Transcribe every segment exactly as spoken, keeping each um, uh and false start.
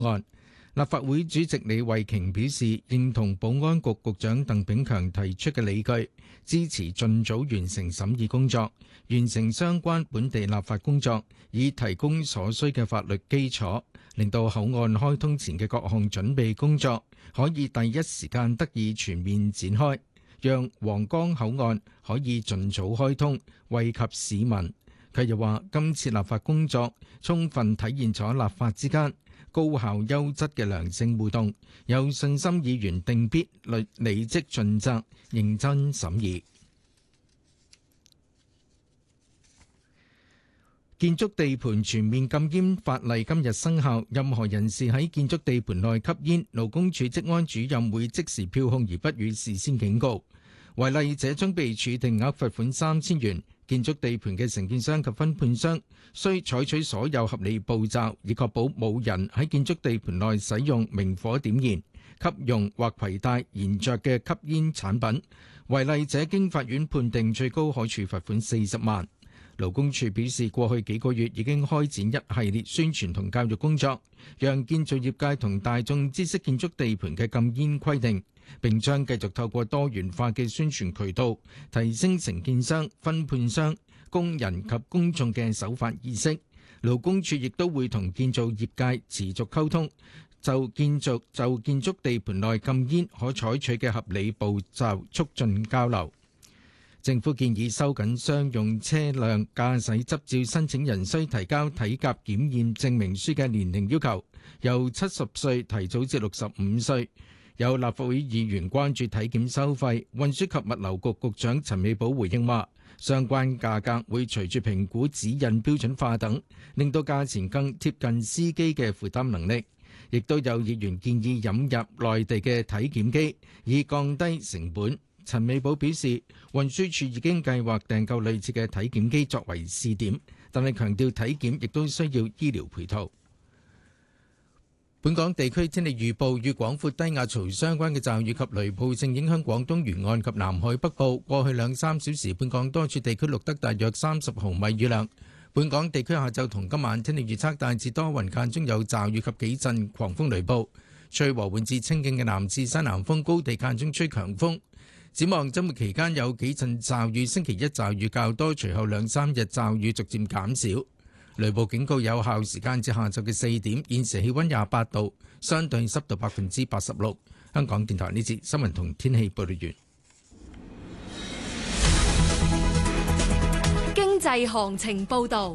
案。立法會主席李慧瓊表示，認同保安局局長鄧炳強提出嘅理據，支持盡早完成審議工作，完成相關本地立法工作，以提供所需嘅法律基礎，令到口岸開通前嘅各項準備工作可以第一時間得以全面展開，讓皇崗口岸可以盡早開通，惠及市民。佢又話，今次立法工作充分體現咗立法之間高效優質嘅良性互動，有信心議員定必理理職盡責，認真審議。建築地盤全面禁煙法例今日生效，任何人士喺建築地盤內吸煙，勞工處職安主任會即時票控而不予事先警告，違例者將被處定額罰款三千元。建築地盤嘅承建商及分判商需採取所有合理步驟，以確保冇人喺建築地盤內使用明火點燃、吸用或攜帶燃着嘅吸煙產品。違例者經法院判定，最高可處罰款四十萬。勞工處表示，過去幾個月已經開展一系列宣傳同教育工作，讓建造業界同大眾知悉建築地盤嘅禁煙規定，並將繼續透過多元化嘅宣傳渠道，提升承建商、分判商、工人及公眾嘅守法意識。勞工處亦都會同建造業界持續溝通，就建築就建築地盤內禁煙可採取嘅合理步驟，促進交流。政府建議收緊商用車輛駕駛執照申請人需提交體格檢驗證明書嘅年齡要求，由七十歲提早至六十五歲。有立法會議員關注體檢收費，運輸及物流局局長陳美寶回應話，相關價格會隨住評估指引標準化等，令到價錢更貼近司機嘅負擔能力。亦都有議員建議引入內地嘅體檢機，以降低成本。陳美寶表示，運輸署已經計劃訂購類似嘅體檢機作為試點，但係強調體檢亦都需要醫療配套。本港地區天氣預報，與廣闊低壓槽相關嘅驟雨及雷暴正影響廣東沿岸及南海北部。過去兩三小時，本港多處地區錄得大約三十毫米雨量。本港地區下晝同今晚天氣預測大致多雲，間中有驟雨及幾陣狂風雷暴，吹和緩至清勁嘅南至西南風，高地間中吹強風。展望周末期間有幾陣驟雨，星期一驟雨較多，隨後兩三日驟雨逐漸減少。雷暴警告有效時間至下晝嘅四點。現時氣溫廿八度，相對濕度百分之八十六。香港電台呢節新聞同天氣報道完。 經濟行情報道。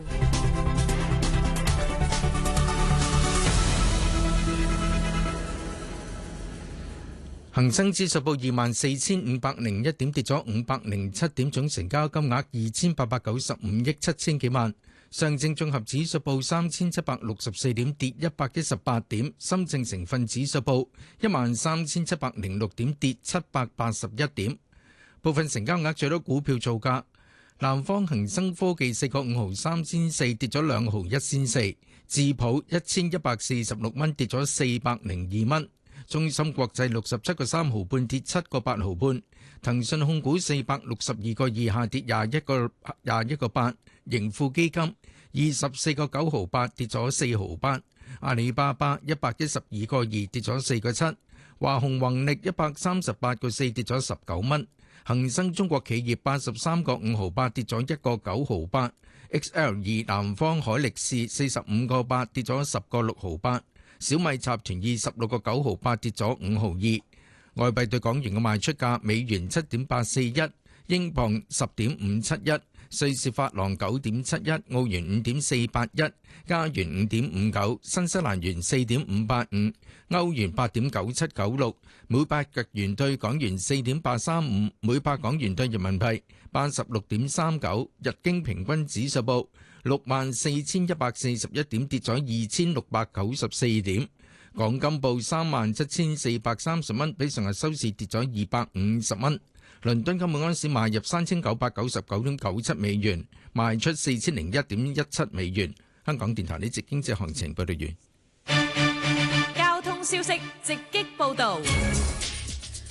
恒生指數報二萬四千五百零一點，跌咗五百零七點，總成交金額二千八百九十五億七千幾萬。上證綜合指數報三千七百六十四點，跌一百一十八點。深證成分指數報一萬三千七百零六點，跌七百八十一點。部分成交額最多股票造價：南方恒生科技四個五毫三仙四，跌咗兩毫一仙四；智普一千一百四十六蚊，跌咗四百零二蚊。中芯國際六十七個三毫半，跌七個八毫半。騰訊控股四百六十二個二，下跌廿一個廿一個八。盈富基金二十四個九毫八，跌咗四毫八。阿里巴巴一百一十二個二，跌咗四個七。華虹宏力一百三十八個四，跌咗十九蚊。恒生中國企業八十三個五毫八，跌咗一個九毫八。X L 二南方海力士四十五個八，跌咗十個六毫八。小米集團二十六個九毫八，跌咗五毫二。外幣對港元嘅賣出價：美元七點八四一，英鎊十點五七一，瑞士法郎九點七一，澳元五點四八一，加元五點五九，新西蘭元四點五八五，歐元八點九七九六，每百日元對港元四點八三五，每百港元對人民幣八十六點三九。日經平均指數報六萬四千一百四十一點，跌咗二千六百九十四點。港金報三萬七千四百三十蚊，比上日收市跌咗二百五十蚊。倫敦金每安士買入三千九百九十九點九七美元，賣出四千零一點一七美元。香港電台呢節經濟行情報道完。 交通消息直擊報導。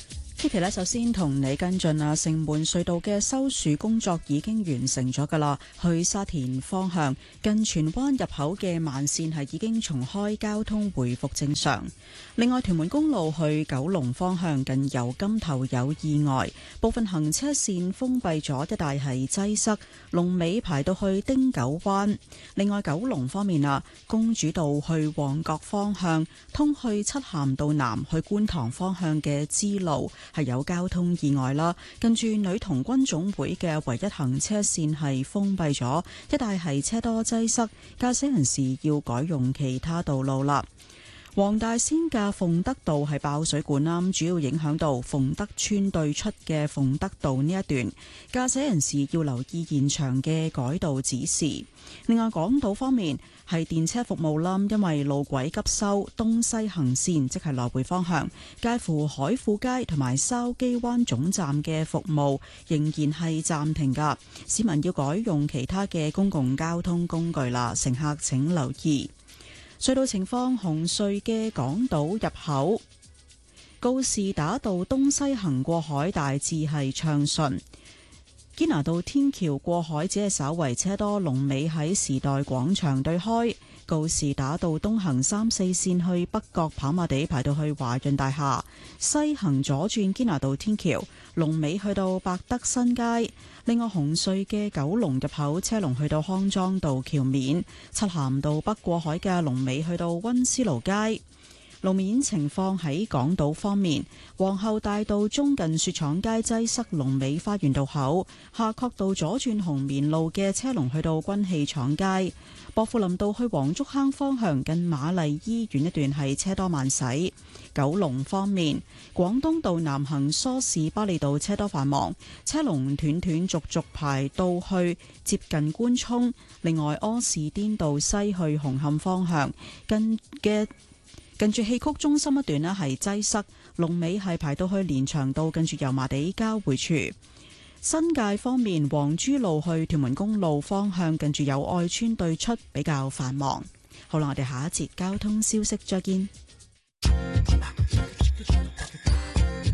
Kitty 咧，首先同你跟進啊，城門隧道嘅修樹工作已經完成咗噶啦，去沙田方向近荃灣入口嘅慢線係已經重開，交通回復正常。另外，屯門公路去九龍方向近油柑頭有意外，部分行車線封閉咗，一帶係擠塞，龍尾排到去汀九灣。另外，九龍方面啊，公主道去旺角方向通去漆咸道南去觀塘方向嘅支路係有交通意外啦，近住女童軍總會嘅唯一行車線係封閉咗，一帶係車多擠塞，駕駛人士要改用其他道路啦。黃大仙嘅鳳德道係爆水管啦，主要影響到鳳德村對出嘅鳳德道呢一段，駕駛人士要留意現場嘅改道指示。另外，港島方面係電車服務啦，因為路軌急修，東西行線即係來回方向，介乎海富街同埋筲箕灣總站嘅服務仍然係暫停噶，市民要改用其他嘅公共交通工具啦，乘客請留意。隧道情況，紅隧嘅港島入口告士打道東西行過海大致係暢順，堅拿道天橋過海只係稍為車多，龍尾喺時代廣場對開。告士打道東行三四線去北角跑馬地排到去華潤大廈，西行左轉堅拿道天橋，龍尾去到百德新街。另外，紅隧嘅九龍入口車龍去到康莊道橋面，漆咸道北過海嘅龍尾去到溫思勞街。路面情況喺港島方面，皇后大道中近雪廠街擠塞，龍尾花園道口；夏慤道左轉紅棉路嘅車龍去到軍器廠街。薄扶林道去黃竹坑方向近瑪麗醫院一段係車多慢駛。九龍方面，廣東道南行梳士巴利道車多繁忙，車龍斷斷續續排到去接近官涌。另外，柯士甸道西去紅磡方向近嘅近住戲曲中心一段呢係擠塞，龍尾係排到去連翔道近住油麻地交匯處。新界方面，黃珠路去屯門公路方向近住友愛村對出比較繁忙。好啦，我哋下一節交通消息再見。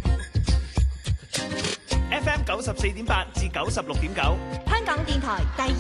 F M 九十四點八至九十六點九， 香港電台第